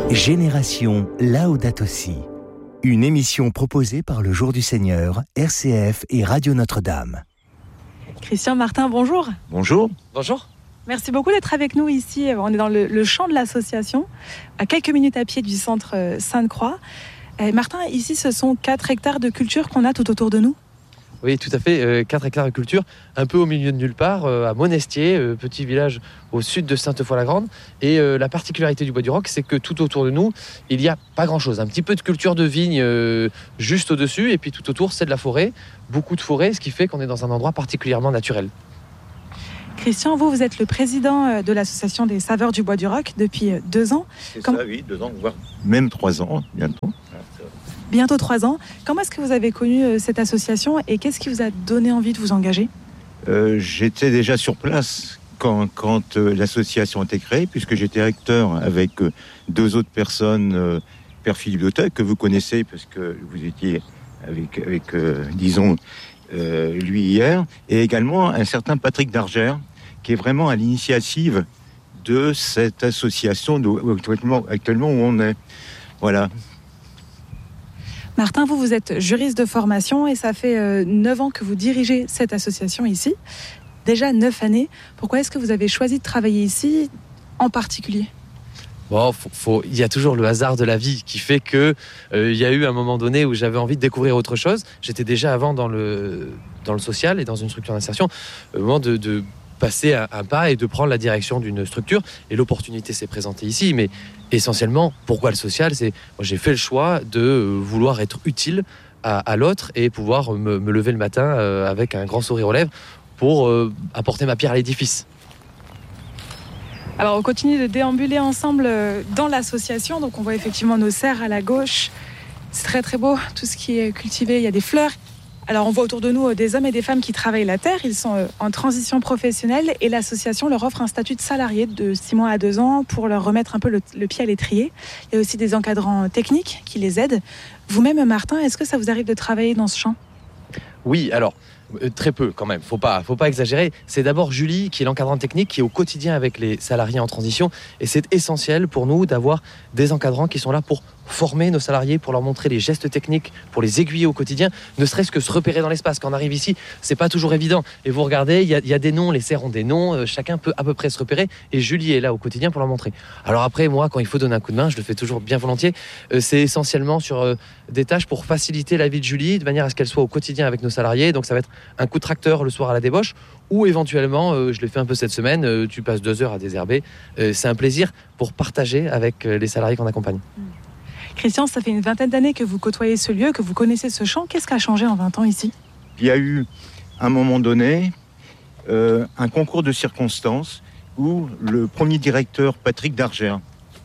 Génération Laudato Si. Une émission proposée par le Jour du Seigneur, RCF et Radio Notre-Dame. Christian Martin, bonjour. Bonjour. Bonjour. Merci beaucoup d'être avec nous ici. On est dans le champ de l'association, à quelques minutes à pied du centre Sainte-Croix. Martin, ici, ce sont 4 hectares de culture qu'on a tout autour de nous. Oui, tout à fait. 4 hectares de culture, un peu au milieu de nulle part, à Monestier, petit village au sud de Sainte-Foy-la-Grande. Et la particularité du Bois du Roc, c'est que tout autour de nous, il n'y a pas grand-chose. Un petit peu de culture de vigne juste au-dessus, et puis tout autour, c'est de la forêt, beaucoup de forêt, ce qui fait qu'on est dans un endroit particulièrement naturel. Christian, vous êtes le président de l'association des Saveurs du Bois du Roc depuis 2 ans. C'est ça, oui, 2 ans, voire même 3 ans, bientôt. Bientôt 3 ans. Comment est-ce que vous avez connu cette association et qu'est-ce qui vous a donné envie de vous engager ? J'étais déjà sur place quand l'association a été créée, puisque j'étais acteur avec 2 autres personnes, Père Philippe Dautet, que vous connaissez, parce que vous étiez avec lui hier, et également un certain Patrick Dargère, qui est vraiment à l'initiative de cette association actuellement où on est. Voilà. Martin, vous êtes juriste de formation et ça fait 9 ans que vous dirigez cette association ici. Déjà 9 années. Pourquoi est-ce que vous avez choisi de travailler ici en particulier ? Bon, il y a toujours le hasard de la vie qui fait que il y a eu un moment donné où j'avais envie de découvrir autre chose. J'étais déjà avant dans le social et dans une structure d'insertion. Au moment de passer un pas et de prendre la direction d'une structure, et l'opportunité s'est présentée ici, mais essentiellement, pourquoi le social ? Moi, j'ai fait le choix de vouloir être utile à l'autre et pouvoir me lever le matin avec un grand sourire aux lèvres pour apporter ma pierre à l'édifice. Alors on continue de déambuler ensemble dans l'association, donc on voit effectivement nos serres à la gauche. C'est très très beau, tout ce qui est cultivé, il y a des fleurs. Alors on voit autour de nous des hommes et des femmes qui travaillent la terre, ils sont en transition professionnelle et l'association leur offre un statut de salarié de 6 mois à 2 ans pour leur remettre un peu le pied à l'étrier. Il y a aussi des encadrants techniques qui les aident. Vous-même Martin, est-ce que ça vous arrive de travailler dans ce champ ? Oui, alors très peu quand même, faut pas exagérer. C'est d'abord Julie qui est l'encadrant technique, qui est au quotidien avec les salariés en transition, et c'est essentiel pour nous d'avoir des encadrants qui sont là pour former nos salariés, pour leur montrer les gestes techniques, pour les aiguiller au quotidien, ne serait-ce que se repérer dans l'espace. Quand on arrive ici, c'est pas toujours évident. Et vous regardez, il y a des noms, les serres ont des noms, chacun peut à peu près se repérer, et Julie est là au quotidien pour leur montrer. Alors après, moi, quand il faut donner un coup de main, je le fais toujours bien volontiers. C'est essentiellement sur des tâches pour faciliter la vie de Julie, de manière à ce qu'elle soit au quotidien avec nos salariés. Donc ça va être un coup de tracteur le soir à la débauche, ou éventuellement, je l'ai fait un peu cette semaine, tu passes 2 heures à désherber. C'est un plaisir pour partager avec les salariés qu'on accompagne. Christian, ça fait une 20aine d'années que vous côtoyez ce lieu, que vous connaissez ce champ. Qu'est-ce qui a changé en 20 ans ici ? Il y a eu, à un moment donné, un concours de circonstances où le premier directeur, Patrick Dargère,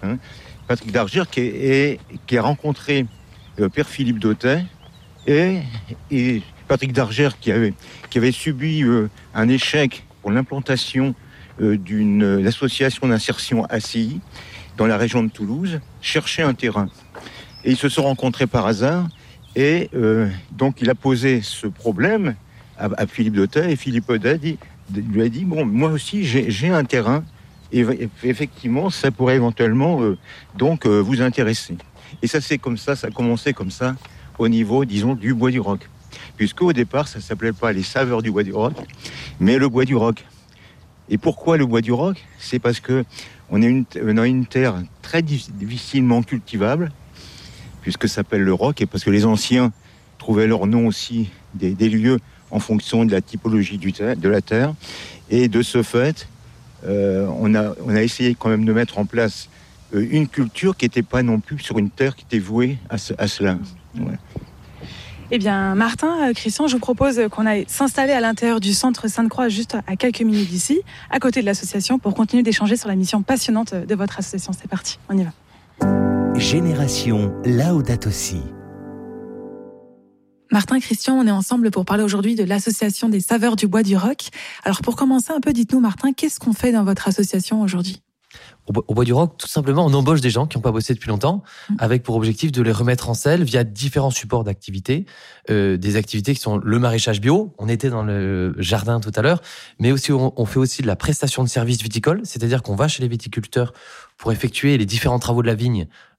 qui a rencontré Père Philippe Dautet, et Patrick Dargère qui avait subi un échec pour l'implantation d'une association d'insertion ACI dans la région de Toulouse, cherchait un terrain. Et ils se sont rencontrés par hasard, et donc il a posé ce problème à Philippe Dautet, et Philippe Dautet lui a dit, bon, moi aussi j'ai un terrain, et effectivement ça pourrait éventuellement vous intéresser. Et ça a commencé comme ça, au niveau, disons, du Bois du Roc. Puisqu'au départ, ça ne s'appelait pas les Saveurs du Bois du Roc, mais le Bois du Roc. Et pourquoi le Bois du Roc ? C'est parce qu'on a une terre très difficilement cultivable, puisque ça s'appelle le Roc, et parce que les anciens trouvaient leur nom aussi des lieux en fonction de la typologie de la terre. Et de ce fait, on a essayé quand même de mettre en place une culture qui n'était pas non plus sur une terre qui était vouée à cela. Ouais. Eh bien, Martin, Christian, je vous propose qu'on aille s'installer à l'intérieur du centre Sainte-Croix, juste à quelques minutes d'ici, à côté de l'association, pour continuer d'échanger sur la mission passionnante de votre association. C'est parti, on y va. Génération Laudato Si. Martin, Christian, on est ensemble pour parler aujourd'hui de l'association des Saveurs du Bois du Roc. Alors, pour commencer un peu, dites-nous, Martin, qu'est-ce qu'on fait dans votre association aujourd'hui ? Au Bois du Roc, tout simplement, on embauche des gens qui n'ont pas bossé depuis longtemps, avec pour objectif de les remettre en selle via différents supports d'activités. Des activités qui sont le maraîchage bio, on était dans le jardin tout à l'heure, mais aussi on fait aussi de la prestation de services viticoles, c'est-à-dire qu'on va chez les viticulteurs pour effectuer les différents travaux de la vigne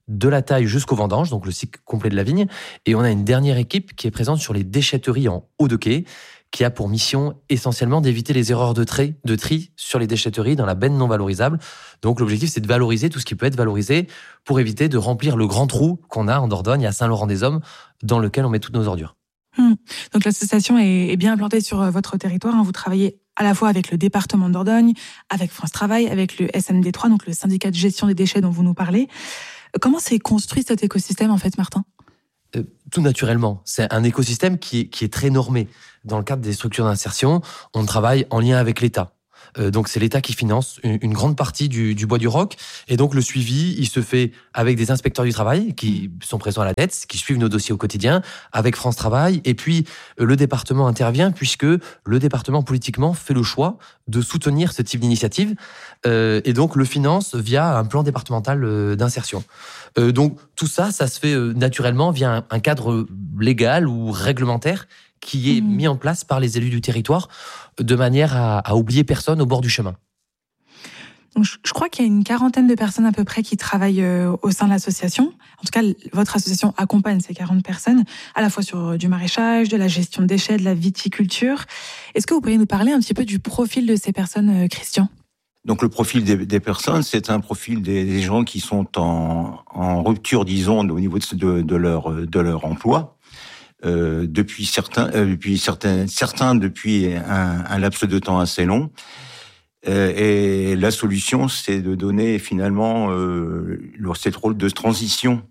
de la taille jusqu'au vendange, donc le cycle complet de la vigne. Et on a une dernière équipe qui est présente sur les déchetteries en haut de quai, qui a pour mission essentiellement d'éviter les erreurs de tri sur les déchetteries dans la benne non valorisable. Donc l'objectif, c'est de valoriser tout ce qui peut être valorisé pour éviter de remplir le grand trou qu'on a en Dordogne, à Saint-Laurent-des-Hommes, dans lequel on met toutes nos ordures. Donc l'association est bien implantée sur votre territoire. Vous travaillez à la fois avec le département de Dordogne, avec France Travail, avec le SMD3, donc le syndicat de gestion des déchets dont vous nous parlez. Comment s'est construit cet écosystème, en fait, Martin ? Tout naturellement. C'est un écosystème qui est très normé. Dans le cadre des structures d'insertion, on travaille en lien avec l'État. Donc c'est l'État qui finance une grande partie du Bois du Roc. Et donc le suivi, il se fait avec des inspecteurs du travail qui sont présents à la tête, qui suivent nos dossiers au quotidien, avec France Travail. Et puis le département intervient puisque le département politiquement fait le choix de soutenir ce type d'initiative et donc le finance via un plan départemental d'insertion. Donc tout ça se fait naturellement via un cadre légal ou réglementaire qui est mis en place par les élus du territoire de manière à oublier personne au bord du chemin. Donc, je crois qu'il y a une quarantaine de personnes à peu près qui travaillent au sein de l'association. En tout cas, votre association accompagne ces 40 personnes, à la fois sur du maraîchage, de la gestion de déchets, de la viticulture. Est-ce que vous pourriez nous parler un petit peu du profil de ces personnes, Christian ? Donc le profil des personnes, c'est un profil des gens qui sont en rupture, disons, au niveau de leur emploi. Depuis un laps de temps assez long. Et la solution, c'est de donner finalement cette rôle de transition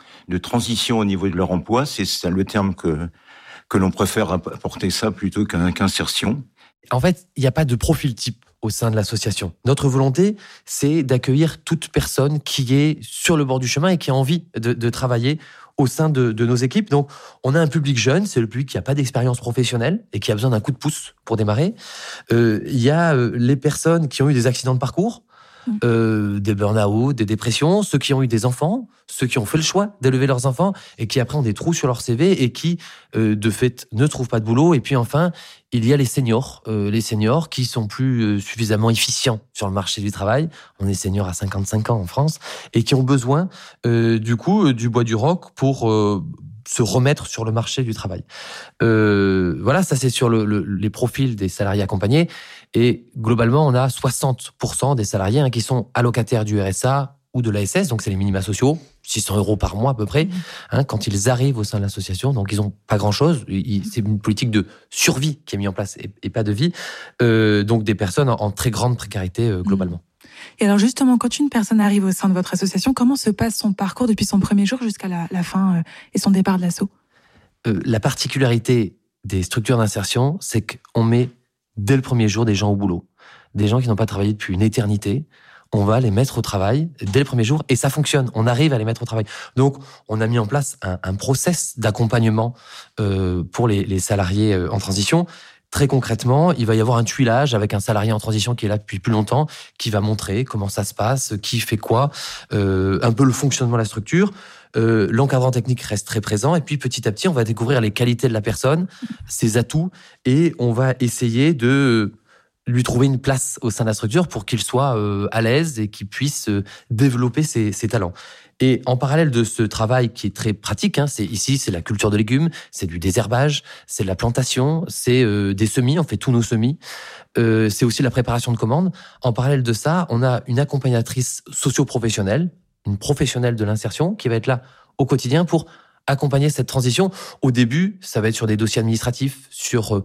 au niveau de leur emploi. C'est le terme que l'on préfère apporter ça plutôt qu'insertion. En fait, il n'y a pas de profil type au sein de l'association. Notre volonté, c'est d'accueillir toute personne qui est sur le bord du chemin et qui a envie de travailler au sein de nos équipes. Donc, on a un public jeune, c'est le public qui n'a pas d'expérience professionnelle et qui a besoin d'un coup de pouce pour démarrer. Il y a les personnes qui ont eu des accidents de parcours, des burn-out, des dépressions, ceux qui ont eu des enfants, ceux qui ont fait le choix d'élever leurs enfants et qui après ont des trous sur leur CV et qui, de fait, ne trouvent pas de boulot. Et puis enfin, il y a les seniors qui sont plus suffisamment efficients sur le marché du travail. On est seniors à 55 ans en France et qui ont besoin du Bois du Roc pour se remettre sur le marché du travail. Voilà, ça c'est sur les profils des salariés accompagnés. Et globalement, on a 60% des salariés qui sont allocataires du RSA ou de l'ASS, donc c'est les minima sociaux, 600 € par mois à peu près, quand ils arrivent au sein de l'association. Donc ils n'ont pas grand-chose. C'est une politique de survie qui est mise en place et pas de vie. Donc des personnes en très grande précarité globalement. Et alors justement, quand une personne arrive au sein de votre association, comment se passe son parcours depuis son premier jour jusqu'à la fin et son départ de l'asso ? La particularité des structures d'insertion, c'est qu'on met dès le premier jour des gens au boulot. Des gens qui n'ont pas travaillé depuis une éternité. On va les mettre au travail dès le premier jour et ça fonctionne. On arrive à les mettre au travail. Donc, on a mis en place un process d'accompagnement pour les salariés en transition. Très concrètement, il va y avoir un tuilage avec un salarié en transition qui est là depuis plus longtemps, qui va montrer comment ça se passe, qui fait quoi, un peu le fonctionnement de la structure. L'encadrant technique reste très présent et puis petit à petit, on va découvrir les qualités de la personne, ses atouts et on va essayer de lui trouver une place au sein de la structure pour qu'il soit à l'aise et qu'il puisse développer ses talents. Et en parallèle de ce travail qui est très pratique, c'est la culture de légumes, c'est du désherbage, c'est de la plantation, c'est des semis, on fait tous nos semis, c'est aussi la préparation de commandes. En parallèle de ça, on a une accompagnatrice socio-professionnelle, une professionnelle de l'insertion qui va être là au quotidien pour accompagner cette transition. Au début, ça va être sur des dossiers administratifs, sur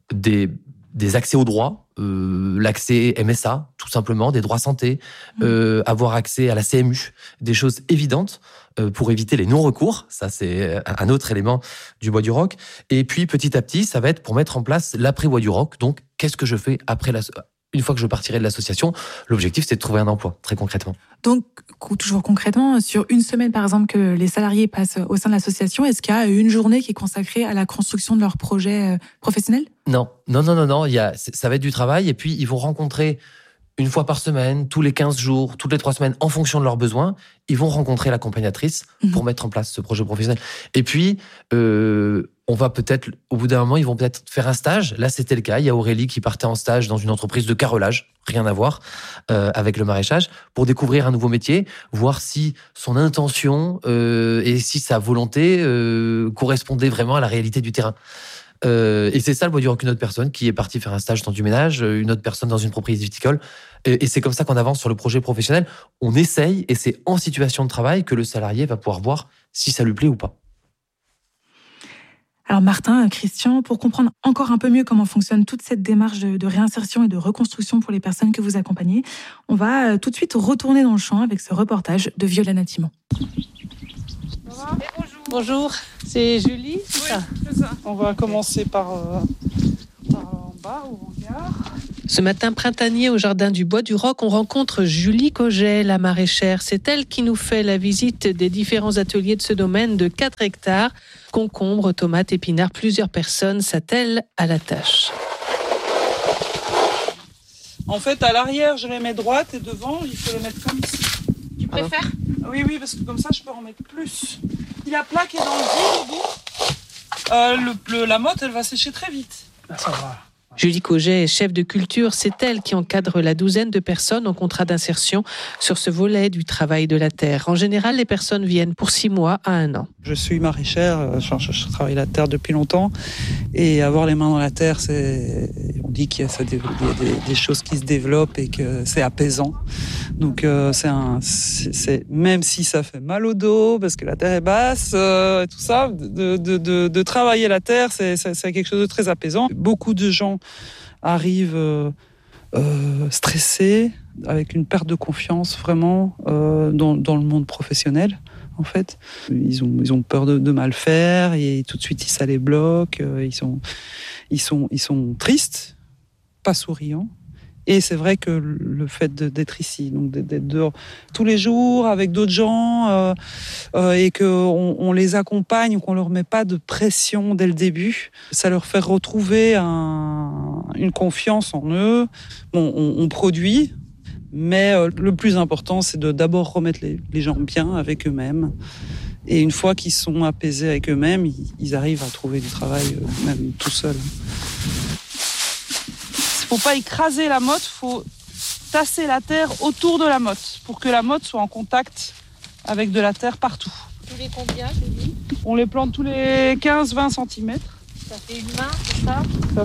des accès aux droits, l'accès MSA, tout simplement, des droits santé, avoir accès à la CMU, des choses évidentes pour éviter les non-recours. Ça, c'est un autre élément du Bois du Roc. Et puis, petit à petit, ça va être pour mettre en place l'après-Bois du Roc. Donc, qu'est-ce que je fais une fois que je partirai de l'association? L'objectif, c'est de trouver un emploi, très concrètement. Donc, toujours concrètement, sur une semaine, par exemple, que les salariés passent au sein de l'association, est-ce qu'il y a une journée qui est consacrée à la construction de leur projet professionnel ? Non. Ça va être du travail et puis ils vont rencontrer une fois par semaine, tous les 15 jours, toutes les 3 semaines, en fonction de leurs besoins, ils vont rencontrer l'accompagnatrice pour mettre en place ce projet professionnel. Et puis, on va peut-être, au bout d'un moment, ils vont peut-être faire un stage. Là, c'était le cas. Il y a Aurélie qui partait en stage dans une entreprise de carrelage, rien à voir avec le maraîchage, pour découvrir un nouveau métier, voir si son intention et si sa volonté correspondait vraiment à la réalité du terrain. Et c'est ça le Bois du Roc, une autre personne qui est partie faire un stage dans du ménage, une autre personne dans une propriété viticole. Et c'est comme ça qu'on avance sur le projet professionnel. On essaye, et c'est en situation de travail que le salarié va pouvoir voir si ça lui plaît ou pas. Alors Martin, Christian, pour comprendre encore un peu mieux comment fonctionne toute cette démarche de réinsertion et de reconstruction pour les personnes que vous accompagnez, on va tout de suite retourner dans le champ avec ce reportage de Violaine Timon. Bonjour, c'est Julie, c'est oui, ça. C'est ça. On va commencer par en bas ou en gare. Ce matin printanier au jardin du Bois du Roc, on rencontre Julie Cauget, la maraîchère. C'est elle qui nous fait la visite des différents ateliers de ce domaine de 4 hectares. Concombres, tomates, épinards, plusieurs personnes s'attellent à la tâche. En fait, à l'arrière, je les mets droite et devant, il faut les mettre comme ici. Tu préfères ? Oui, parce que comme ça, je peux en mettre plus. Si la plaque est dans le vide, la motte, elle va sécher très vite. Ça va. Julie Cauget est chef de culture. C'est elle qui encadre la douzaine de personnes en contrat d'insertion sur ce volet du travail de la terre. En général, les personnes viennent pour 6 mois à 1 an. Je suis maraîchère, je travaille la terre depuis longtemps. Et avoir les mains dans la terre, on dit qu'il y a des choses qui se développent et que c'est apaisant. Donc même si ça fait mal au dos, parce que la terre est basse, et tout ça, de travailler la terre, c'est quelque chose de très apaisant. Beaucoup de gens arrivent stressés, avec une perte de confiance vraiment dans le monde professionnel. En fait, ils ont peur de mal faire et tout de suite ça les bloque. Ils sont tristes, pas souriants. Et c'est vrai que le fait d'être ici, donc d'être dehors tous les jours avec d'autres gens et qu'on les accompagne, qu'on leur met pas de pression dès le début, ça leur fait retrouver une confiance en eux. Bon, on produit, mais le plus important, c'est de d'abord remettre les gens bien avec eux-mêmes. Et une fois qu'ils sont apaisés avec eux-mêmes, ils arrivent à trouver du travail même tout seuls. Faut pas écraser la motte, faut tasser la terre autour de la motte pour que la motte soit en contact avec de la terre partout. Tous les combien, Julie ? On les plante tous les 15-20 cm. Ça fait une main, c'est ça ?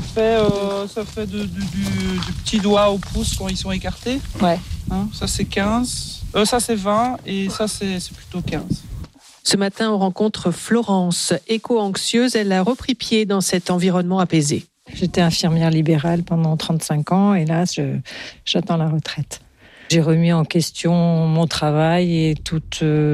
Ça fait du petit doigt au pouce quand ils sont écartés. Ouais. Ça c'est 15, ça c'est 20 et ça c'est plutôt 15. Ce matin, on rencontre Florence, éco-anxieuse. Elle a repris pied dans cet environnement apaisé. J'étais infirmière libérale pendant 35 ans et là, j'attends la retraite. J'ai remis en question mon travail et tout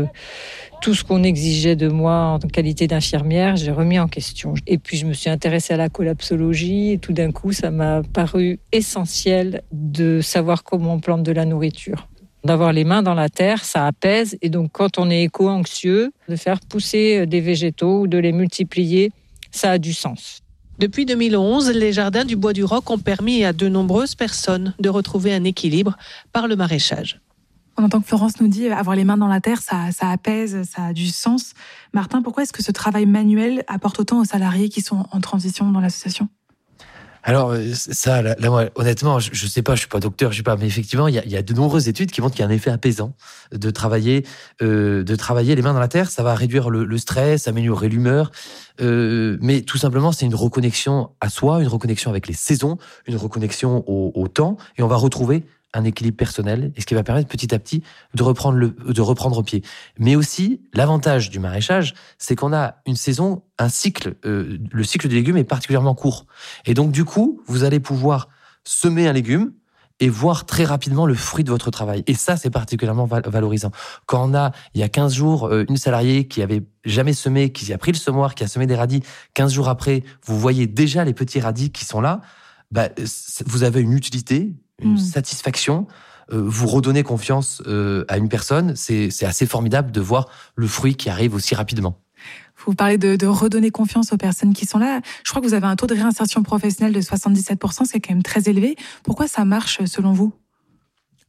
ce qu'on exigeait de moi en qualité d'infirmière, j'ai remis en question. Et puis, je me suis intéressée à la collapsologie et tout d'un coup, ça m'a paru essentiel de savoir comment on plante de la nourriture. D'avoir les mains dans la terre, ça apaise. Et donc, quand on est éco-anxieux, de faire pousser des végétaux ou de les multiplier, ça a du sens. Depuis 2011, les jardins du Bois du Roc ont permis à de nombreuses personnes de retrouver un équilibre par le maraîchage. On entend que Florence nous dit avoir les mains dans la terre, ça apaise, ça a du sens. Martin, pourquoi est-ce que ce travail manuel apporte autant aux salariés qui sont en transition dans l'association ? Alors ça, là moi, honnêtement, je sais pas, je suis pas docteur, mais effectivement, il y a de nombreuses études qui montrent qu'il y a un effet apaisant de travailler les mains dans la terre. Ça va réduire le stress, améliorer l'humeur, mais tout simplement, c'est une reconnexion à soi, une reconnexion avec les saisons, une reconnexion au temps, et on va retrouver un équilibre personnel, et ce qui va permettre petit à petit de reprendre pied. Mais aussi, l'avantage du maraîchage, c'est qu'on a une saison, un cycle, le cycle des légumes est particulièrement court. Et donc, du coup, vous allez pouvoir semer un légume et voir très rapidement le fruit de votre travail. Et ça, c'est particulièrement valorisant. Quand on a, il y a 15 jours, une salariée qui avait jamais semé, qui a pris le semoir, qui a semé des radis, 15 jours après, vous voyez déjà les petits radis qui sont là, vous avez une utilité, une satisfaction, vous redonnez confiance à une personne, c'est assez formidable de voir le fruit qui arrive aussi rapidement. Vous parlez de redonner confiance aux personnes qui sont là. Je crois que vous avez un taux de réinsertion professionnelle de 77%, c'est quand même très élevé. Pourquoi ça marche selon vous ?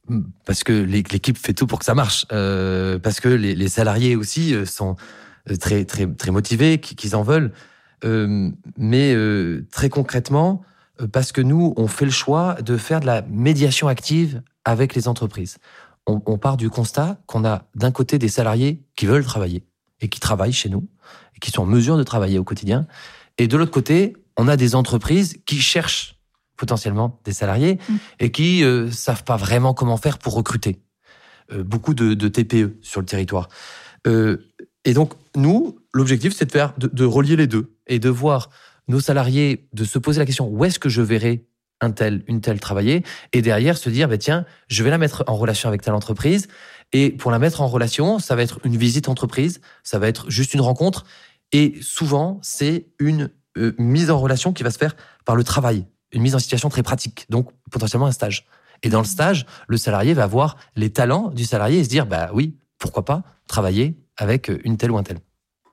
parce que l'équipe fait tout pour que ça marche, parce que les salariés aussi sont très très très motivés, qu'ils en veulent, mais très concrètement, parce que nous, on fait le choix de faire de la médiation active avec les entreprises. On part du constat qu'on a d'un côté des salariés qui veulent travailler et qui travaillent chez nous, et qui sont en mesure de travailler au quotidien, et de l'autre côté, on a des entreprises qui cherchent potentiellement des salariés et qui savent pas vraiment comment faire pour recruter. Beaucoup de TPE sur le territoire. Et donc, nous, l'objectif, c'est de relier les deux et de voir nos salariés, de se poser la question où est-ce que je verrai un tel, une telle travailler, et derrière se dire, tiens, je vais la mettre en relation avec telle entreprise, et pour la mettre en relation, ça va être une visite entreprise, ça va être juste une rencontre, et souvent, c'est une mise en relation qui va se faire par le travail, une mise en situation très pratique, donc potentiellement un stage. Et dans le stage, le salarié va voir les talents du salarié et se dire, oui, pourquoi pas travailler avec une telle ou un tel.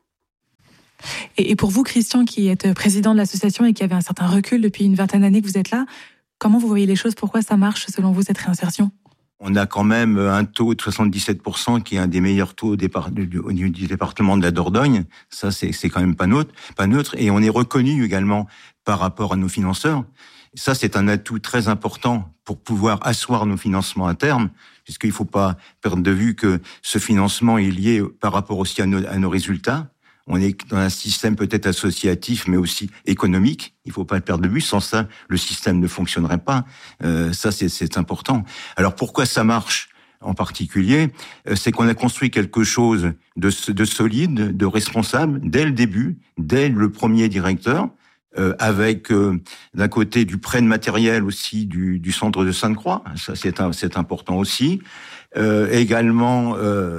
Et pour vous, Christian, qui êtes président de l'association et qui avez un certain recul depuis une vingtaine d'années que vous êtes là, comment vous voyez les choses? Pourquoi ça marche, selon vous, cette réinsertion? On a quand même un taux de 77% qui est un des meilleurs taux au niveau du département de la Dordogne. Ça, c'est quand même pas neutre. Et on est reconnu également par rapport à nos financeurs. Ça, c'est un atout très important pour pouvoir asseoir nos financements à terme, puisqu'il faut pas perdre de vue que ce financement est lié par rapport aussi à nos résultats. On est dans un système peut-être associatif, mais aussi économique. Il faut pas le perdre de vue. Sans ça, le système ne fonctionnerait pas. Ça, c'est important. Alors, pourquoi ça marche en particulier? C'est qu'on a construit quelque chose de solide, de responsable, dès le début, dès le premier directeur, avec d'un côté du prêt de matériel aussi du centre de Sainte-Croix. Ça, c'est important aussi. Également,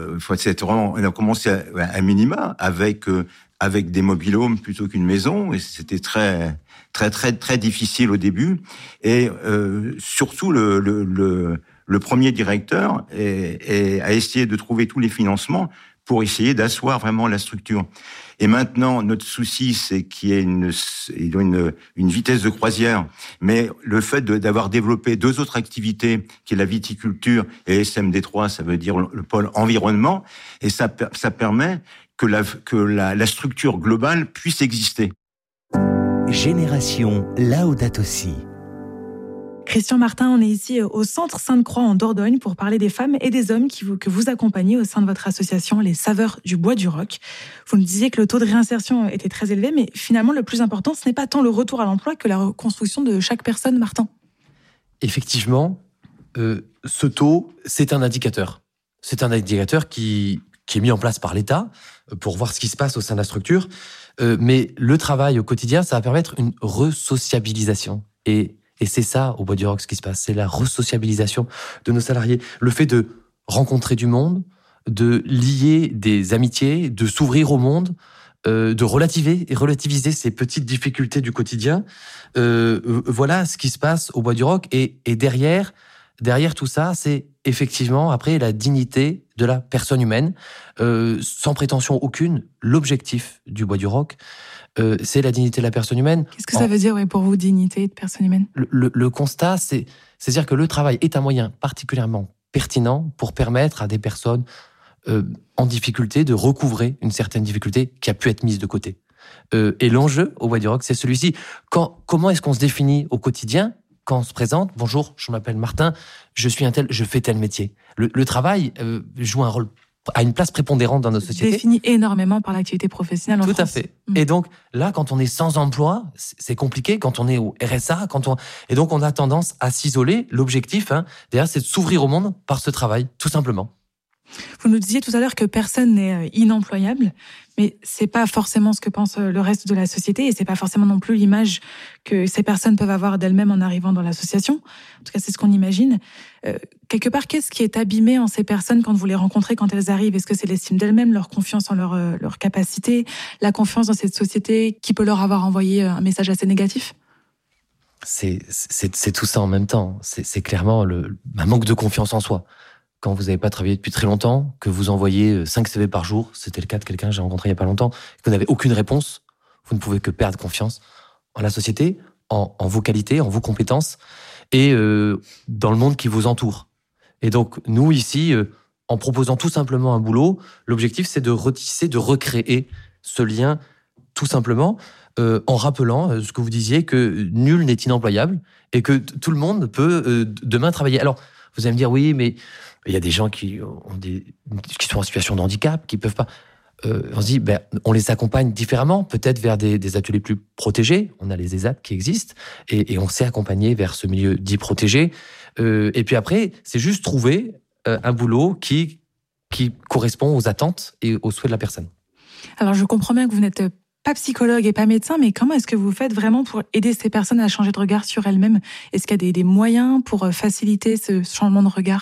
on a commencé à minima avec des mobil-homes plutôt qu'une maison, et c'était très très très très difficile au début. Et surtout le premier directeur a essayé de trouver tous les financements pour essayer d'asseoir vraiment la structure. Et maintenant, notre souci, c'est qu'il y ait une vitesse de croisière. Mais le fait d'avoir développé deux autres activités, qui est la viticulture et SMD3, ça veut dire le pôle environnement, et ça permet que la structure globale puisse exister. Génération Laudato Si. Christian Martin, on est ici au Centre Sainte-Croix en Dordogne pour parler des femmes et des hommes que vous accompagnez au sein de votre association Les Saveurs du Bois du Roc. Vous nous disiez que le taux de réinsertion était très élevé, mais finalement le plus important, ce n'est pas tant le retour à l'emploi que la reconstruction de chaque personne, Martin. Effectivement, ce taux, c'est un indicateur. C'est un indicateur qui est mis en place par l'État pour voir ce qui se passe au sein de la structure. Mais le travail au quotidien, ça va permettre une resociabilisation. Et c'est ça, au Bois du Roc, ce qui se passe. C'est la resociabilisation de nos salariés. Le fait de rencontrer du monde, de lier des amitiés, de s'ouvrir au monde, de relativiser ces petites difficultés du quotidien. Voilà ce qui se passe au Bois du Roc. Et derrière tout ça, c'est effectivement, après, la dignité de la personne humaine. Sans prétention aucune, l'objectif du Bois du Roc, c'est la dignité de la personne humaine. Qu'est-ce que ça veut dire pour vous, dignité de personne humaine? Le constat, c'est-à-dire que le travail est un moyen particulièrement pertinent pour permettre à des personnes en difficulté de recouvrer une certaine difficulté qui a pu être mise de côté. Et l'enjeu au Bois du Roc, c'est celui-ci. Comment est-ce qu'on se définit au quotidien quand on se présente? Bonjour, je m'appelle Martin, je suis un tel, je fais tel métier. Le travail joue un rôle, a une place prépondérante dans nos sociétés. Défini énormément par l'activité professionnelle en France. Tout à fait. Et donc, là, quand on est sans emploi, c'est compliqué. Quand on est au RSA, et donc on a tendance à s'isoler. L'objectif, derrière, c'est de s'ouvrir au monde par ce travail, tout simplement. Vous nous disiez tout à l'heure que personne n'est inemployable, mais c'est pas forcément ce que pense le reste de la société, et c'est pas forcément non plus l'image que ces personnes peuvent avoir d'elles-mêmes en arrivant dans l'association. En tout cas, c'est ce qu'on imagine. Quelque part, qu'est-ce qui est abîmé en ces personnes quand vous les rencontrez, quand elles arrivent? Est-ce que c'est l'estime d'elles-mêmes, leur confiance en leur capacité, la confiance dans cette société qui peut leur avoir envoyé un message assez négatif? C'est tout ça en même temps. C'est clairement un manque de confiance en soi. Quand vous n'avez pas travaillé depuis très longtemps, que vous envoyez 5 CV par jour, c'était le cas de quelqu'un que j'ai rencontré il n'y a pas longtemps, que vous n'avez aucune réponse, vous ne pouvez que perdre confiance en la société, en vos qualités, en vos compétences, et dans le monde qui vous entoure. Et donc, nous, ici, en proposant tout simplement un boulot, l'objectif, c'est de retisser, de recréer ce lien, tout simplement, en rappelant ce que vous disiez, que nul n'est inemployable et que tout le monde peut demain travailler. Alors, vous allez me dire, oui, mais il y a des gens qui sont en situation de handicap, qui peuvent pas... on se dit, on les accompagne différemment, peut-être vers des ateliers plus protégés. On a les ESAT qui existent et on s'est accompagné vers ce milieu dit protégé. Et puis après, c'est juste trouver un boulot qui correspond aux attentes et aux souhaits de la personne. Alors, je comprends bien que vous n'êtes pas psychologue et pas médecin, mais comment est-ce que vous faites vraiment pour aider ces personnes à changer de regard sur elles-mêmes ? Est-ce qu'il y a des moyens pour faciliter ce changement de regard ?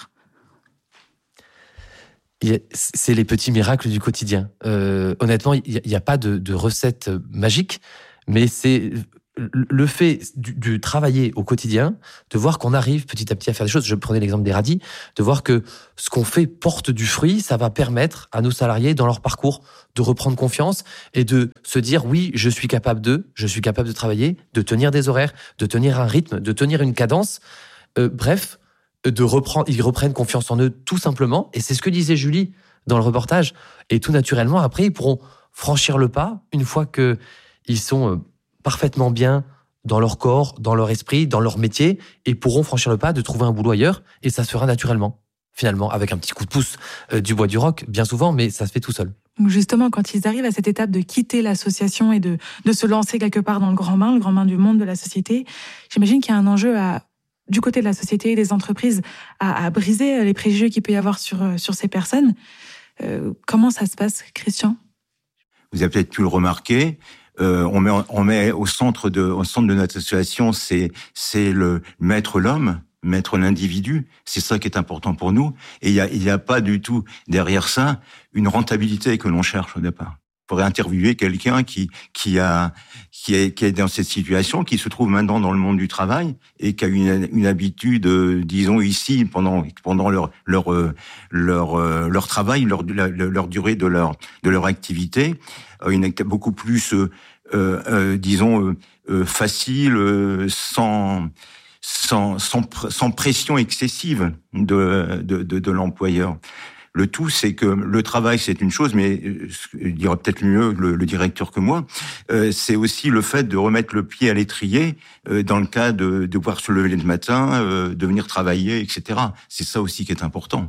C'est les petits miracles du quotidien. Honnêtement, il n'y a pas de recette magique, mais c'est le fait de travailler au quotidien, de voir qu'on arrive petit à petit à faire des choses. Je prenais l'exemple des radis, de voir que ce qu'on fait porte du fruit, ça va permettre à nos salariés, dans leur parcours, de reprendre confiance et de se dire, oui, je suis capable de travailler, de tenir des horaires, de tenir un rythme, de tenir une cadence. Bref, ils reprennent confiance en eux tout simplement. Et c'est ce que disait Julie dans le reportage. Et tout naturellement, après, ils pourront franchir le pas une fois qu'ils sont parfaitement bien dans leur corps, dans leur esprit, dans leur métier, et pourront franchir le pas de trouver un boulot ailleurs. Et ça se fera naturellement, finalement, avec un petit coup de pouce du Bois du Roc, bien souvent, mais ça se fait tout seul. Donc justement, quand ils arrivent à cette étape de quitter l'association et de se lancer quelque part dans le grand bain du monde de la société, j'imagine qu'il y a un enjeu du côté de la société et des entreprises à briser les préjugés qu'il peut y avoir sur ces personnes. Comment ça se passe, Christian ? Vous avez peut-être pu le remarquer, on met au centre de notre association, c'est le mettre l'homme, mettre l'individu. C'est ça qui est important pour nous. Et il y a pas du tout derrière ça une rentabilité que l'on cherche au départ. Il faudrait interviewer quelqu'un qui est dans cette situation, qui se trouve maintenant dans le monde du travail et qui a une habitude, disons ici, pendant leur travail, leur durée de leur activité, beaucoup plus, facile, sans pression excessive de l'employeur. Le tout, c'est que le travail, c'est une chose, mais je dirais peut-être mieux le directeur que moi, c'est aussi le fait de remettre le pied à l'étrier dans le cas de pouvoir se lever le matin, de venir travailler, etc. C'est ça aussi qui est important.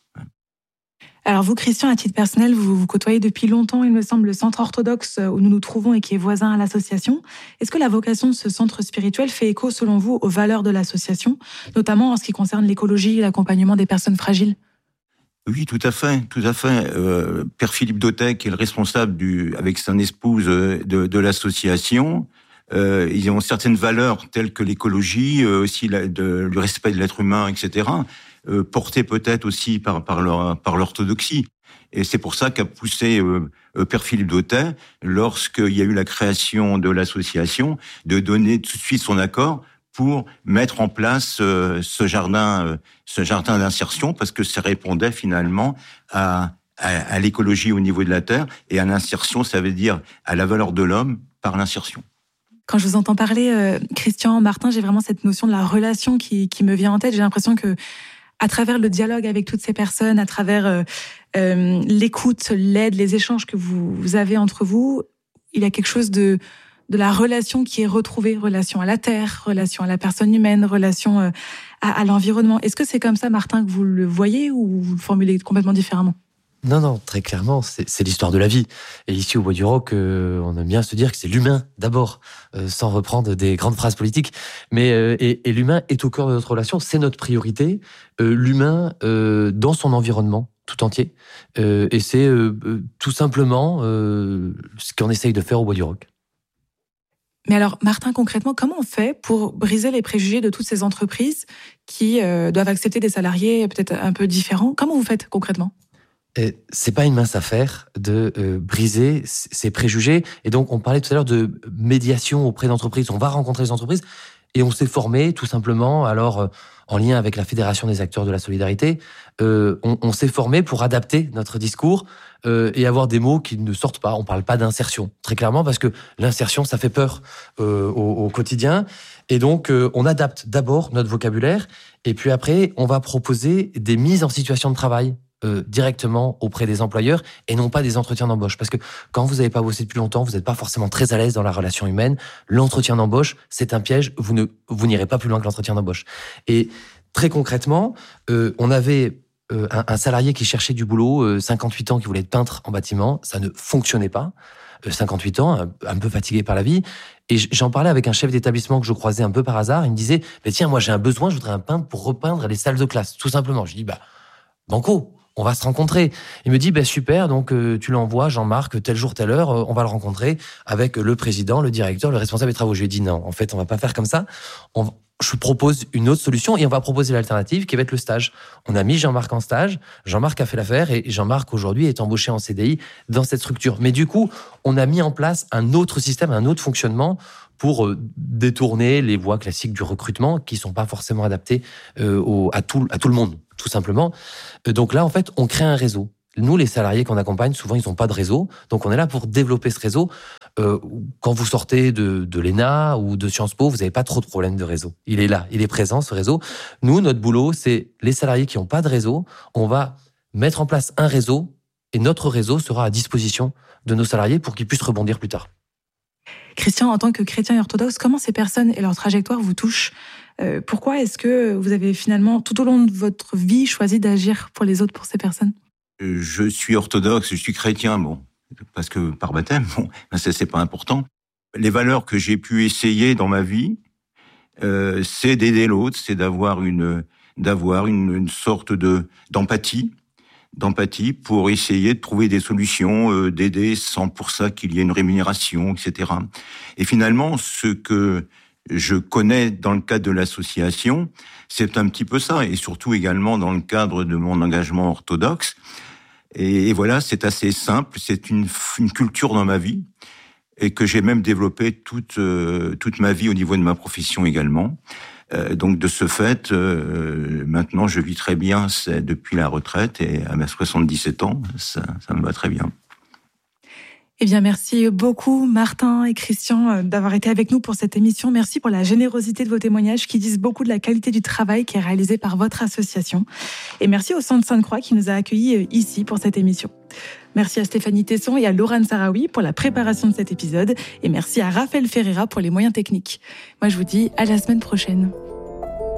Alors vous, Christian, à titre personnel, vous côtoyez depuis longtemps, il me semble, le centre orthodoxe où nous nous trouvons et qui est voisin à l'association. Est-ce que la vocation de ce centre spirituel fait écho, selon vous, aux valeurs de l'association, notamment en ce qui concerne l'écologie et l'accompagnement des personnes fragiles ? Oui, tout à fait. Père Philippe Dautet, qui est le responsable avec son épouse de l'association, ils ont certaines valeurs telles que l'écologie, aussi le respect de l'être humain, etc., portées peut-être aussi par l'orthodoxie. Et c'est pour ça qu'a poussé Père Philippe Dautet, lorsqu'il y a eu la création de l'association, de donner tout de suite son accord pour mettre en place ce jardin d'insertion, parce que ça répondait finalement à l'écologie au niveau de la terre, et à l'insertion, ça veut dire à la valeur de l'homme par l'insertion. Quand je vous entends parler, Christian, Martin, j'ai vraiment cette notion de la relation qui me vient en tête. J'ai l'impression que, à travers le dialogue avec toutes ces personnes, à travers l'écoute, l'aide, les échanges que vous avez entre vous, il y a quelque chose de la relation qui est retrouvée, relation à la terre, relation à la personne humaine, relation à l'environnement. Est-ce que c'est comme ça, Martin, que vous le voyez, ou vous le formulez complètement différemment ? Non, très clairement, c'est l'histoire de la vie. Et ici, au Bois du Roc, on aime bien se dire que c'est l'humain, d'abord, sans reprendre des grandes phrases politiques. Mais et l'humain est au cœur de notre relation, c'est notre priorité. L'humain dans son environnement tout entier. Et c'est tout simplement ce qu'on essaye de faire au Bois du Roc. Mais alors, Martin, concrètement, comment on fait pour briser les préjugés de toutes ces entreprises qui doivent accepter des salariés peut-être un peu différents ? Comment vous faites concrètement ? C'est pas une mince affaire de briser ces préjugés. Et donc, on parlait tout à l'heure de médiation auprès d'entreprises. On va rencontrer les entreprises. Et on s'est formé tout simplement, alors en lien avec la Fédération des acteurs de la solidarité, on s'est formé pour adapter notre discours et avoir des mots qui ne sortent pas. On parle pas d'insertion, très clairement, parce que l'insertion, ça fait peur au quotidien. Et donc, on adapte d'abord notre vocabulaire, et puis après, on va proposer des mises en situation de travail directement auprès des employeurs et non pas des entretiens d'embauche. Parce que quand vous n'avez pas bossé depuis longtemps, vous n'êtes pas forcément très à l'aise dans la relation humaine. L'entretien d'embauche, c'est un piège. Vous n'irez pas plus loin que l'entretien d'embauche. Et très concrètement, on avait un salarié qui cherchait du boulot, 58 ans, qui voulait être peintre en bâtiment. Ça ne fonctionnait pas. 58 ans, un peu fatigué par la vie. Et j'en parlais avec un chef d'établissement que je croisais un peu par hasard. Il me disait, mais tiens, moi j'ai un besoin, je voudrais un peintre pour repeindre les salles de classe, tout simplement. Je dis, banco, on va se rencontrer. Il me dit, super, donc tu l'envoies, Jean-Marc, tel jour, telle heure, on va le rencontrer avec le président, le directeur, le responsable des travaux. Je lui ai dit, non, en fait, on va pas faire comme ça. Je propose une autre solution et on va proposer l'alternative qui va être le stage. On a mis Jean-Marc en stage, Jean-Marc a fait l'affaire et Jean-Marc aujourd'hui est embauché en CDI dans cette structure. Mais du coup, on a mis en place un autre système, un autre fonctionnement pour détourner les voies classiques du recrutement qui sont pas forcément adaptées à tout le monde, tout simplement. Donc là, en fait, on crée un réseau. Nous, les salariés qu'on accompagne, souvent, ils n'ont pas de réseau. Donc, on est là pour développer ce réseau. Quand vous sortez de l'ENA ou de Sciences Po, vous n'avez pas trop de problème de réseau. Il est là, il est présent, ce réseau. Nous, notre boulot, c'est les salariés qui n'ont pas de réseau. On va mettre en place un réseau et notre réseau sera à disposition de nos salariés pour qu'ils puissent rebondir plus tard. Christian, en tant que chrétien et orthodoxe, comment ces personnes et leur trajectoire vous touchent ? Pourquoi est-ce que vous avez finalement, tout au long de votre vie, choisi d'agir pour les autres, pour ces personnes ? Je suis orthodoxe, je suis chrétien, parce que par baptême, ça c'est pas important. Les valeurs que j'ai pu essayer dans ma vie, c'est d'aider l'autre, c'est d'avoir une sorte d'empathie pour essayer de trouver des solutions, d'aider sans pour ça qu'il y ait une rémunération, etc. Et finalement, ce que je connais dans le cadre de l'association, c'est un petit peu ça, et surtout également dans le cadre de mon engagement orthodoxe. Et voilà, c'est assez simple, c'est une culture dans ma vie, et que j'ai même développé toute ma vie au niveau de ma profession également. Donc de ce fait, maintenant je vis très bien depuis la retraite, et à mes 77 ans, ça me va très bien. Eh bien, merci beaucoup Martin et Christian d'avoir été avec nous pour cette émission. Merci pour la générosité de vos témoignages qui disent beaucoup de la qualité du travail qui est réalisé par votre association. Et merci au Centre Sainte-Croix qui nous a accueillis ici pour cette émission. Merci à Stéphanie Tesson et à Laurent Sarawi pour la préparation de cet épisode. Et merci à Raphaël Ferreira pour les moyens techniques. Moi, je vous dis à la semaine prochaine.